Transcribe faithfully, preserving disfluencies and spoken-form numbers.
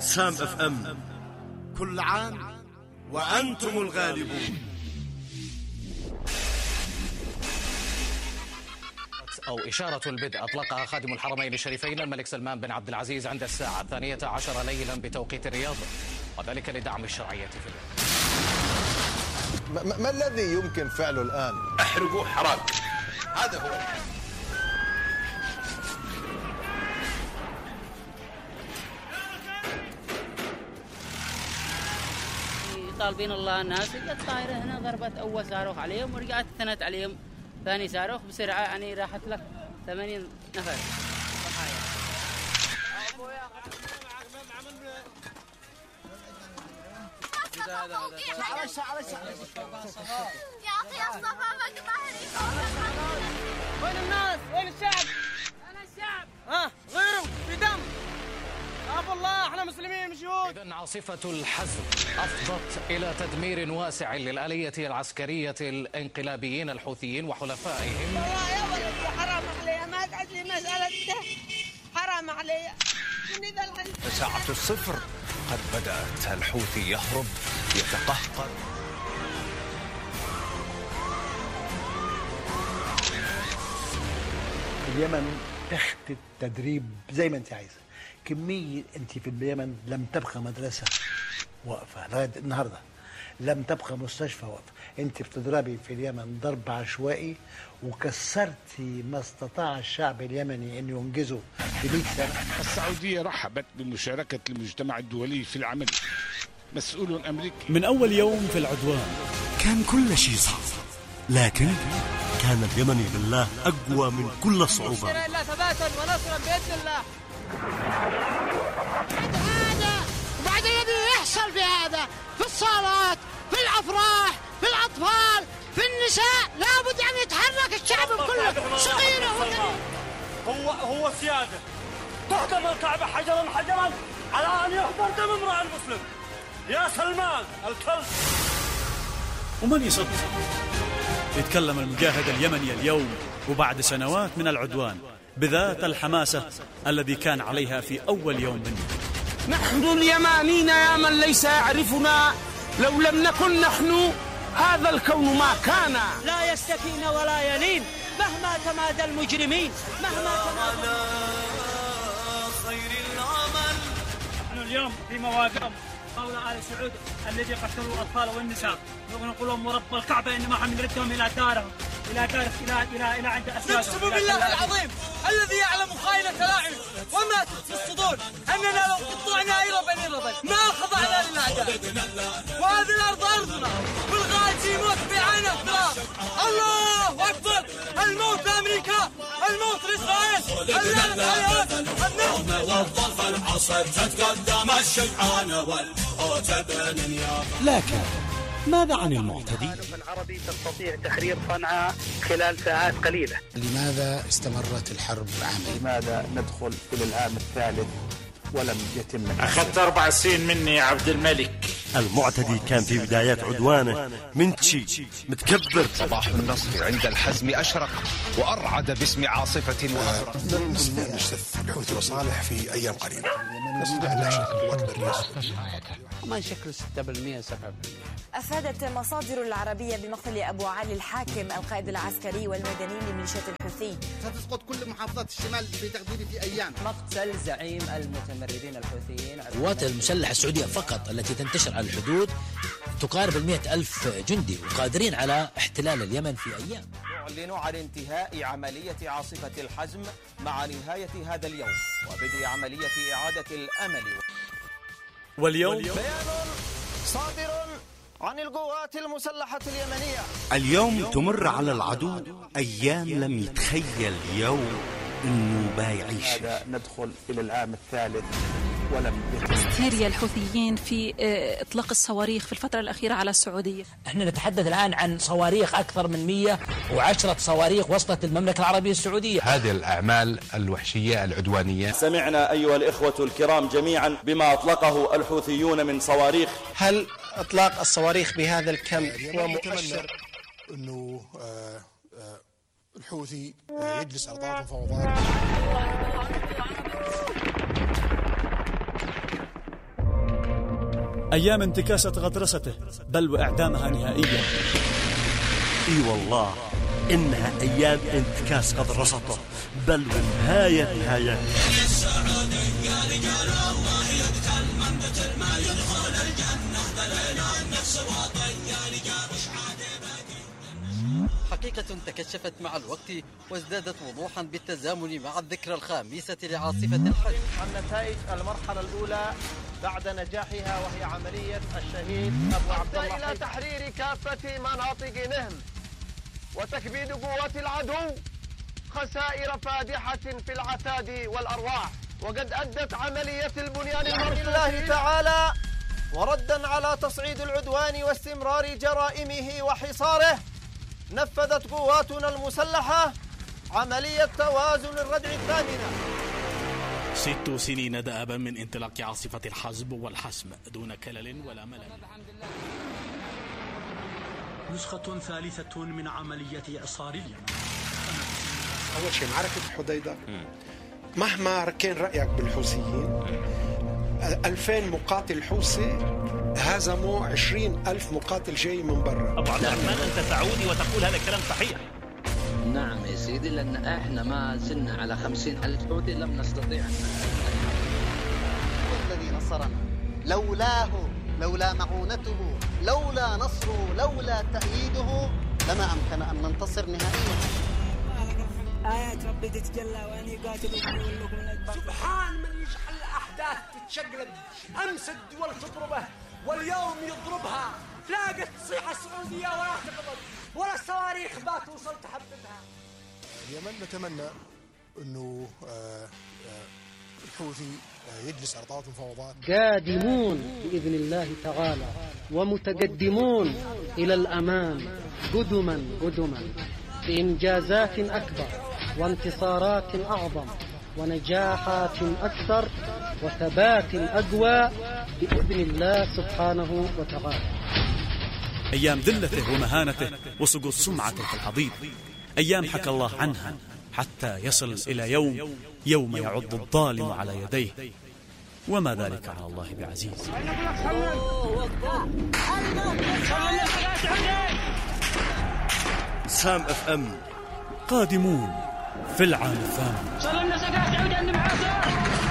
سام اف ام، كل عام وأنتم الغالبون. أو إشارة البدء أطلقها خادم الحرمين الشريفين الملك سلمان بن عبد العزيز عند الساعة الثانية عشر ليلا بتوقيت الرياض، وذلك لدعم الشرعية في البلاد. ما, ما الذي يمكن فعله الآن؟ احرقوا حراق، هذا هو. طالبين الله الناس، جت طائرة هنا ضربت أول صاروخ عليهم ورجعت ثنت عليهم ثاني صاروخ بسرعة، يعني راحت لك ثمانين نفر ضحايا. يا أخي الصفا ظهري. وين الناس؟ وين الشعب؟ أنا الشعب. ها غيروا في دم. عفو الله، احنا مسلمين مش يهود. إذن عاصفة الحزم أفضت إلى تدمير واسع للآلية العسكرية الانقلابيين الحوثيين وحلفائهم. والله يا ولدي حرام علي، ما تقعد لي مسألة حرام علي. ساعة الصفر قد بدأت، الحوثي يهرب يتقهقر. اليمن تخت التدريب زي ما انت عايزه. كمية انت في اليمن لم تبقى مدرسة واقفة لغاية النهاردة، لم تبقى مستشفى واقفة. انت بتضربي في اليمن ضرب عشوائي وكسرتي ما استطاع الشعب اليمني ان ينجزه في مئة سنة. السعودية رحبت بمشاركة المجتمع الدولي في العمل. مسؤول أمريكي من أول يوم في العدوان كان كل شيء صعب، لكن كان اليمني بالله أقوى من كل صعوبة. إلا ثباتا ونصرا بإذن الله. هذا وبعد الذي يحصل في هذا في الصالات، في الأفراح، في الأطفال، في النساء، لابد أن يتحرك الشعب كله، صغيره وكبيره. هو هو سيادة تهدم الكعبة حجرا حجرا على أن يهدر دم امرأ المسلم. يا سلمان الكلب. ومن يصدق؟ يتكلم المجاهد اليمني اليوم وبعد سنوات من العدوان بذات الحماسة الذي كان عليها في أول يوم منه. نحن اليمانيين يا من ليس يعرفنا، لو لم نكن نحن هذا الكون ما كان. لا يستكين ولا يلين مهما تمادى المجرمين، مهما تمادى خير العمل. نحن اليوم في مواقف قول آل سعود الذي قتلوا الأطفال والنساء، ونقول لهم ورب الكعبة إنما حنردهم إلى دارهم، إلى دار إلى إلى إلى عند أسيادهم. نقسم بالله العظيم الذي يعلم خائنة الأعين وما تخفي الصدور أننا لو قطعنا إربا إربا ما خضعنا للأعداء، وهذه الأرض أرضنا والغازي يموت بعين التراب. الله أكبر. الموت لأمريكا، الموت لإسرائيل، اللعنة على النوم والظلف العصر تتقدم الشجعان والأوتد يا. لكن ماذا عن المعتدي؟ العربي تستطيع تحرير صنعاء خلال ساعات قليلة. لماذا استمرت الحرب عاما؟ لماذا ندخل إلى العام الثالث ولم يتم؟ أخذت أربع سنين مني يا عبد الملك. المعتدي كان في بدايات عدوانه منتشي متكبر. صباح النصر عند الحزم أشرق وأرعد باسم عاصفة وأزرق. لن نستطيع نجتث الحوثي وصالح في أيام قليلة. نستطيع لا شك القوات البرية ما يشكل ستة بالمئة سبعة بالمئة. أفادت مصادر العربية بمقتل أبو علي الحاكم القائد العسكري والمدني لميليشيات الحوثي. ستسقط كل محافظات الشمال بتقدير في أيام. مقتل زعيم المتمردين الحوثيين. القوات المسلحة السعودية فقط التي تنتشر على الحدود تقارب المئة ألف جندي وقادرين على احتلال اليمن في أيام. نعلن عن انتهاء عملية عاصفة الحزم مع نهاية هذا اليوم وبدء عملية إعادة الأمل. واليوم بيان صادر عن القوات المسلحة اليمنية. اليوم تمر على العدو أيام لم يتخيل يوم إنه بايعيش. هذا ندخل إلى العام الثالث ولم يتم. هستيريا الحوثيين في إطلاق الصواريخ في الفترة الأخيرة على السعودية. احنا نتحدث الآن عن صواريخ أكثر من مئة وعشرة صواريخ وصلت المملكة العربية السعودية. هذه الأعمال الوحشية العدوانية. سمعنا أيها الإخوة الكرام جميعا بما أطلقه الحوثيون من صواريخ. هل إطلاق الصواريخ بهذا الكم هو مؤشر أنه آه آه الحوثي يجلس على طاولة مفاوضات؟ أيام انتكاسة غطرسته بل وإعدامها نهائيا. اي والله انها ايام انتكاس غطرسته بل ونهاية نهاية. حقيقة تكشفت مع الوقت وازدادت وضوحا بالتزامن مع الذكرى الخامسة لعاصفة الحج. عن نتائج المرحلة الأولى بعد نجاحها وهي عملية الشهيد أبو عبد الله إلى تحرير كافة مناطق نهم وتكبيد قوات العدو خسائر فادحة في العتاد والأرواح. وقد أدت عملية البنيان المرصوص الله تعالى وردا على تصعيد العدوان واستمرار جرائمه وحصاره، نفذت قواتنا المسلحة عملية توازن الردع الثامنة. ست سنين دأبا من انطلاق عاصفة الحزب والحسم دون كلل ولا ملل. نسخة ثالثة من عملية إعصار اليمن. أول شيء معركة حديدة، مهما كان رأيك بالحوثيين، ألفين مقاتل حوثي هزموا عشرين ألف مقاتل جاي من برا. أبو عبد الرحمن أنت تعودي وتقول هذا الكلام صحيح. نعم يا سيدي، لأن احنا ما زلنا على خمسين ألف حوثي لم نستطيع. الذي نصرنا لولاه، لولا معونته، لولا نصره، لولا تأييده لما أمكن أن ننتصر نهائيا. آيات ربي تتجلى وأن يقاتلوا سبحان من يجعل الأحداث تتشقلب. أمس الدول تضربه واليوم يضربها، تلاقت تصيح السعودية ولا تقبض ولا الصواريخ ما توصل تحددها. اليمن نتمنى أنه الحوثي يجلس على طاولة المفاوضات. قادمون بإذن الله تعالى ومتقدمون إلى الأمام قدما قدما بإنجازات أكبر وانتصارات أعظم ونجاحات أكثر وثبات أقوى بإذن الله سبحانه وتعالى. أيام ذلته ومهانته وسقوط سمعته في الحضيض، أيام حكى الله عنها حتى يصل إلى يوم يوم يعض الظالم على يديه، وما ذلك على الله بعزيز. سام اف ام قادمون في العام الثامن.